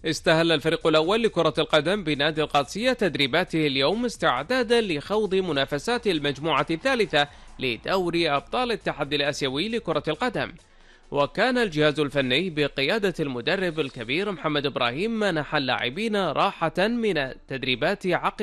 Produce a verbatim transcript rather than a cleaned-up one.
استهل الفريق الأول لكرة القدم بنادي القادسية تدريباته اليوم استعدادا لخوض منافسات المجموعة الثالثة لدوري أبطال الاتحاد الآسيوي لكرة القدم. وكان الجهاز الفني بقيادة المدرب الكبير محمد إبراهيم منح اللاعبين راحة من التدريبات عقب